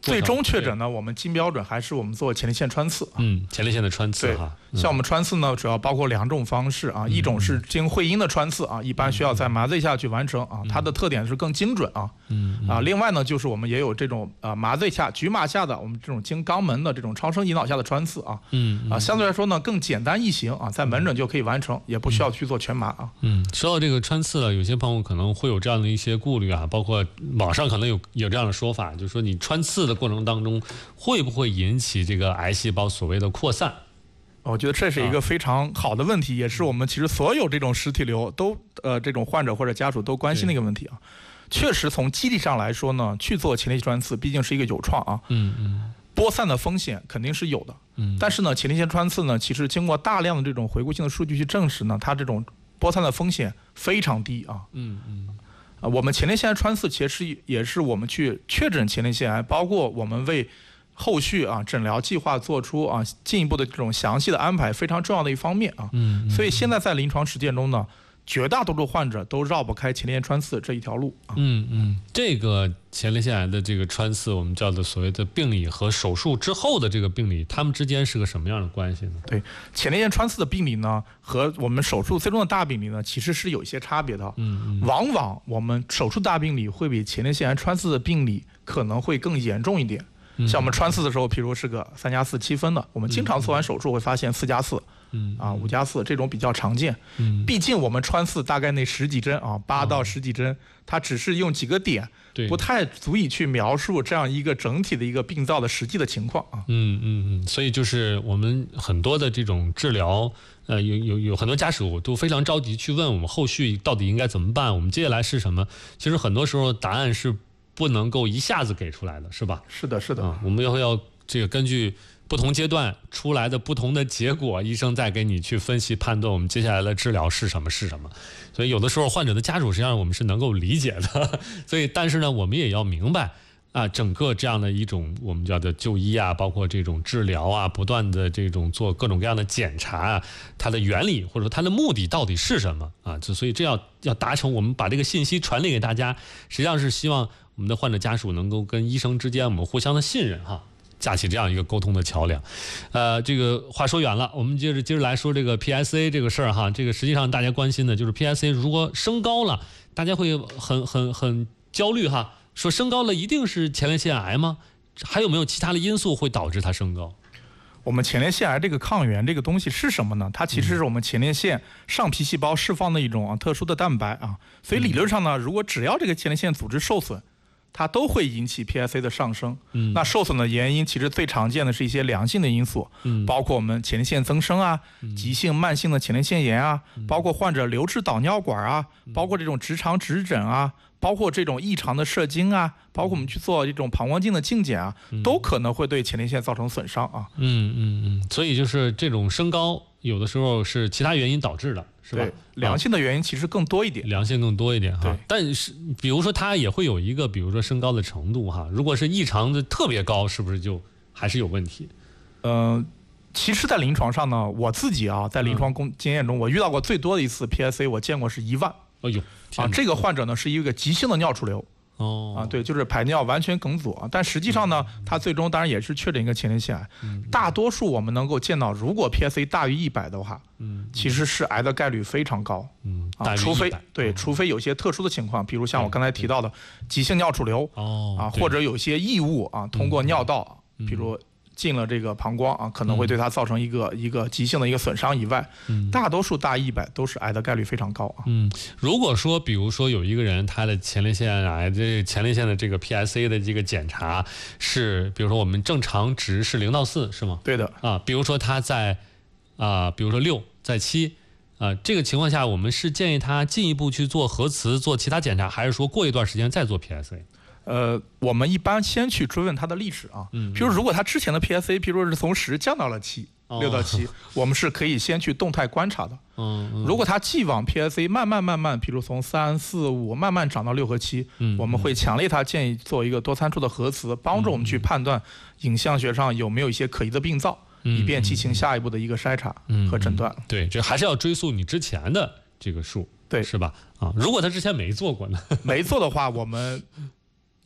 最终确诊呢，我们金标准还是我们做前列腺穿刺。 前列腺的穿刺哈。 像我们穿刺呢，主要包括2种方式啊，一种是经会阴的穿刺啊，一般需要在麻醉下去完成啊，它的特点是更精准啊。另外呢，就是我们也有这种麻醉下、局麻下的我们这种经肛门的这种超声引导下的穿刺啊。相对来说呢更简单易行啊，在门诊就可以完成，也不需要去做全麻啊。 说到这个穿刺了，有些朋友可能会有这样的一些顾虑啊，包括网上可能有这样的说法，就是说你穿刺的过程当中会不会引起这个癌细胞所谓的扩散？ 我觉得这是一个非常好的问题，也是我们其实所有这种实体瘤都这种患者或者家属都关心的一个问题啊。确实从机理上来说呢，去做前列腺穿刺毕竟是一个有创啊，播散的风险肯定是有的。但是呢，前列腺穿刺呢，其实经过大量的这种回顾性的数据去证实呢，它这种播散的风险非常低啊。我们前列腺穿刺其实也是我们去确诊前列腺癌，包括我们为后续啊诊疗计划做出啊进一步的这种详细的安排非常重要的一方面啊。所以现在在临床实践中呢，绝大多数患者都绕不开前列腺穿刺这一条路啊。 这个前列腺癌的这个穿刺，我们叫做所谓的病理和手术之后的这个病理，它们之间是个什么样的关系呢？ 对，前列腺穿刺的病理呢，和我们手术最终的大病理呢，其实是有一些差别的。往往我们手术大病理会比前列腺癌穿刺的病理可能会更严重一点。像我们穿刺的时候，譬如是个3+47分的，我们经常做完手术会发现4+4。5+4这种比较常见。毕竟我们穿刺大概那10几针啊，8到10几针，它只是用几个点，不太足以去描述这样一个整体的一个病灶的实际的情况啊。 所以就是我们很多的这种治疗，有很多家属都非常着急去问我们后续到底应该怎么办，我们接下来是什么？其实很多时候答案是不能够一下子给出来的，是吧？ 是的，是的。 我们要这个根据不同阶段出来的不同的结果，医生再给你去分析判断我们接下来的治疗是什么。所以有的时候患者的家属实际上我们是能够理解的，所以但是呢，我们也要明白啊，整个这样的一种我们叫的就医啊，包括这种治疗啊，不断的这种做各种各样的检查啊，它的原理或者说它的目的到底是什么啊？所以这要达成，我们把这个信息传递给大家，实际上是希望我们的患者家属能够跟医生之间我们互相的信任哈。架起这样一个沟通的桥梁。这个话说远了，我们接着来说这个 PSA 这个事儿哈。这个实际上大家关心的就是 PSA 如果升高了，大家会很焦虑哈，说升高了一定是前列腺癌吗？还有没有其他的因素会导致它升高？ 我们前列腺癌这个抗原这个东西是什么呢？它其实是我们前列腺上皮细胞释放的一种特殊的蛋白啊。所以理论上呢，如果只要这个前列腺组织受损，它都会引起 PSA 的上升。那受损的原因其实最常见的是一些良性的因素，包括我们前列腺增生啊，急性慢性的前列腺炎啊，包括患者流质导尿管啊，包括这种直肠直诊啊，包括这种异常的射精啊，包括我们去做这种膀胱镜的镜检啊，都可能会对前列腺造成损伤啊。 所以就是这种升高有的时候是其他原因导致的，是吧？ 对，良性的原因其实更多一点。 良性更多一点哈。但是比如说它也会有一个比如说升高的程度哈，如果是异常的特别高，是不是就还是有问题？ 其实在临床上呢，我自己在临床经验中，我遇到过最多的一次 PSA 我见过是1万。这个患者呢是一个急性的尿储瘤。对，就是排尿完全梗阻啊，但实际上呢，他最终当然也是确诊一个前列腺癌。大多数我们能够见到，如果 PSA 大于100的话，其实是癌的概率非常高。除非有些特殊的情况，比如像我刚才提到的急性尿储瘤或者有些异物通过尿道，比如进了这个膀胱可能会对它造成一个急性的一个损伤以外，大多数大于100都是癌的概率非常高啊。 如果说比如说有一个人他的前列腺癌这前列腺的这个 PSA 的这个检查是，比如说我们正常值是0到4是吗？ 对的比如说他在比如说6在7这个情况下，我们是建议他进一步去做核磁做其他检查，还是说过一段时间再做 PSA？ 我们一般先去追问他的历史啊，比如如果他之前的 PSA， 比如是从10降到了7，6到7，我们是可以先去动态观察的。如果他既往 PSA 慢慢，比如从3、4、5慢慢涨到6和7，我们会强烈他建议做一个多参数的核磁，帮助我们去判断影像学上有没有一些可疑的病灶，以便进行下一步的一个筛查和诊断。 对，这还是要追溯你之前的这个数， 对， 是吧？如果他之前没做过呢？ 没做的话，我们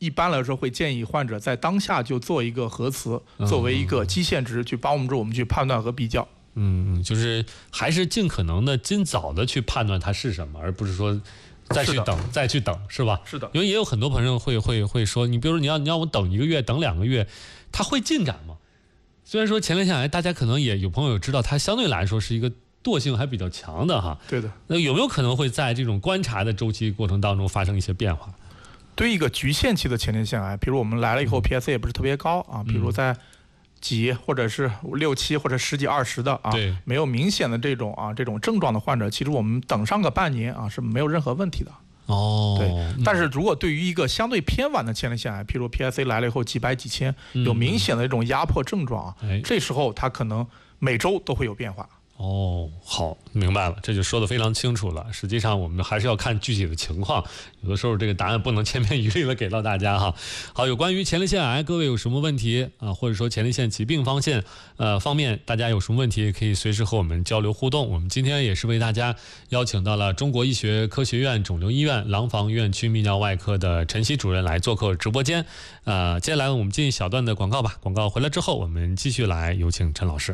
一般来说会建议患者在当下就做一个核磁，作为一个基线值去帮助我们去判断和比较。 就是还是尽可能的尽早的去判断它是什么，而不是说再去等，是吧？ 是的， 因为也有很多朋友会说，你比如说你要我等1个月，等2个月，它会进展吗？虽然说前列腺癌大家可能也有朋友知道，它相对来说是一个惰性还比较强的哈。 对的。 那有没有可能会在这种观察的周期过程当中发生一些变化？ 对于一个局限期的前列腺癌，比如我们来了以后 PSA 也不是特别高啊，比如在几或者是6、7或者10几20的啊，没有明显的这种症状的患者，其实我们等上个半年啊是没有任何问题的。对。但是如果对于一个相对偏晚的前列腺癌，譬如 PSA 来了以后几百几千，有明显的这种压迫症状啊，这时候它可能每周都会有变化。 好，明白了，这就说得非常清楚了。实际上我们还是要看具体的情况，有的时候这个答案不能千篇一律的给到大家哈。好，有关于前列腺癌，各位有什么问题啊，或者说前列腺疾病方面，大家有什么问题可以随时和我们交流互动。我们今天也是为大家邀请到了中国医学科学院肿瘤医院廊坊院区泌尿外科的陈曦主任来做客直播间。接下来我们进一小段的广告吧，广告回来之后，我们继续来有请陈老师。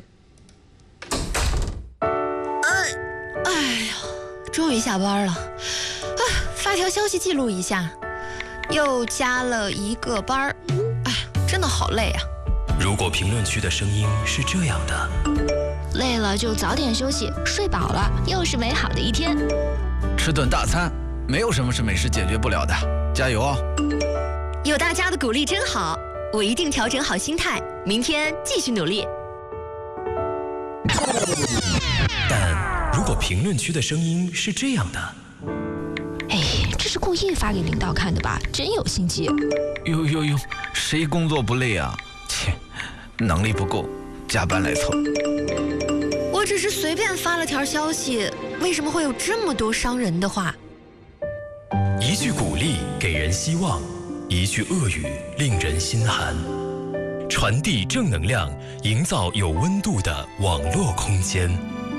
终于下班了发条消息记录一下，又加了1个班真的好累啊。 如果评论区的声音是这样的， 累了就早点休息，睡饱了又是美好的一天。 吃顿大餐，没有什么是美食解决不了的，加油哦！ 有大家的鼓励真好，我一定调整好心态，明天继续努力。 但如果评论区的声音是这样的， 这是故意发给领导看的吧？真有心机。 哟，谁工作不累啊？切，能力不够，加班来凑。 我只是随便发了条消息，为什么会有这么多伤人的话？ 一句鼓励给人希望，一句恶语令人心寒。传递正能量，营造有温度的网络空间。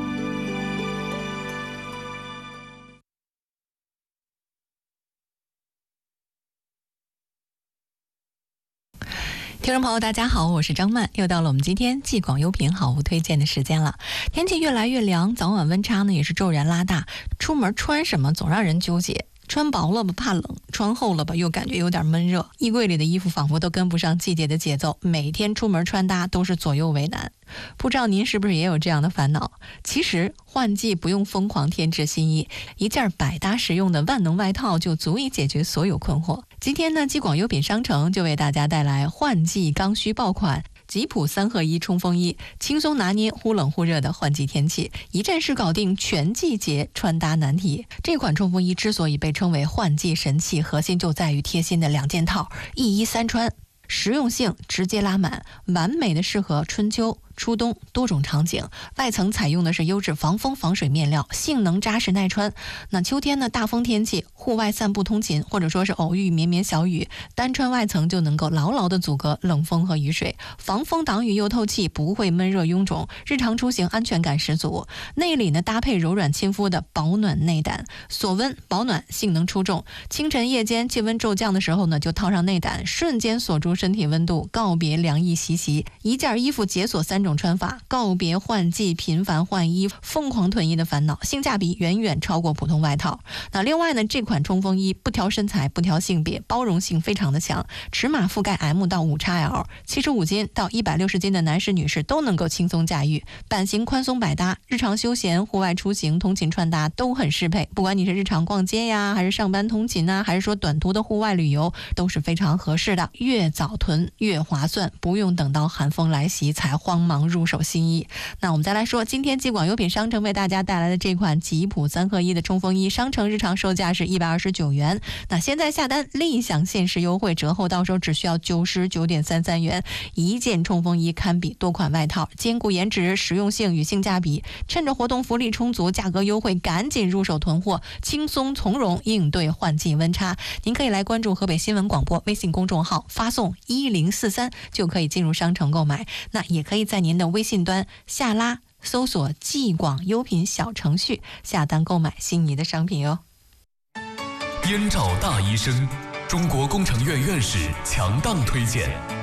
听众朋友大家好，我是张曼，又到了我们今天既广优品好物推荐的时间了。天气越来越凉，早晚温差呢也是骤然拉大，出门穿什么总让人纠结，穿薄了吧怕冷，穿厚了吧又感觉有点闷热，衣柜里的衣服仿佛都跟不上季节的节奏，每天出门穿搭都是左右为难。不知道您是不是也有这样的烦恼？其实换季不用疯狂添置新衣，一件百搭实用的万能外套就足以解决所有困惑。今天呢，既广优品商城就为大家带来换季刚需爆款吉普3合1冲锋衣，轻松拿捏忽冷忽热的换季天气，一站式搞定全季节穿搭难题。这款冲锋衣之所以被称为换季神器，核心就在于贴心的2件套，一衣3穿，实用性直接拉满，完美的适合春秋初冬多种场景。外层采用的是优质防风防水面料，性能扎实耐穿。那秋天呢，大风天气户外散步通勤，或者说是偶遇绵绵小雨，单穿外层就能够牢牢的阻隔冷风和雨水，防风挡雨又透气，不会闷热臃肿，日常出行安全感十足。内里呢搭配柔软亲肤的保暖内胆，锁温保暖性能出众。清晨夜间气温骤降的时候呢，就套上内胆，瞬间锁住身体温度，告别凉意习习。一件衣服解锁3种穿法，告别换季频繁换衣疯狂囤衣的烦恼，性价比远远超过普通外套。那另外呢，这款冲锋衣不挑身材不挑性别，包容性非常的强，尺码覆盖 M 到 5XL， 75斤到160斤的男士女士都能够轻松驾驭，版型宽松百搭，日常休闲户外出行通勤穿搭都很适配。不管你是日常逛街呀，还是上班通勤啊，还是说短途的户外旅游，都是非常合适的。越早囤越划算，不用等到寒风来袭才慌忙入手新衣。那我们再来说，今天既广优品商城为大家带来的这款吉普3合1的冲锋衣，商城日常售价是129元，那现在下单立享限时优惠，折后到手只需要99.33元。一件冲锋衣堪比多款外套，兼顾颜值、实用性与性价比。趁着活动福利充足，价格优惠，赶紧入手囤货，轻松从容应对换季温差。您可以来关注河北新闻广播微信公众号，发送1043就可以进入商城购买。那也可以在您的微信端下拉搜索既广优品小程序，下单购买心仪的商品哟。 燕赵大医生， 中国工程院院士强档推荐。